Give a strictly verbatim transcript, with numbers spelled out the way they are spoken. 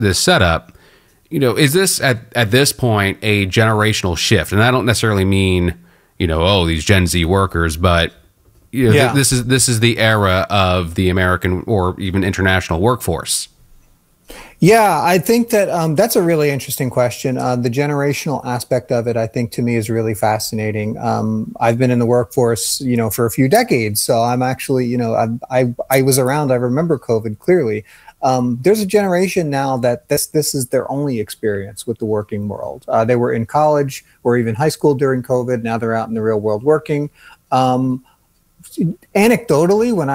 this setup, you know, is this at, at this point a generational shift? And I don't necessarily mean, you know, oh, these Gen Z workers, but you know, yeah. th- this is this is the era of the American or even international workforce. Yeah, I think that um, that's a really interesting question. Uh, the generational aspect of it, I think, to me, is really fascinating. Um, I've been in the workforce, you know, for a few decades, so I'm actually, you know, I I, I was around. I remember COVID clearly. Um, there's a generation now that this this is their only experience with the working world. Uh, they were in college or even high school during COVID. Now they're out in the real world working. Um, anecdotally, when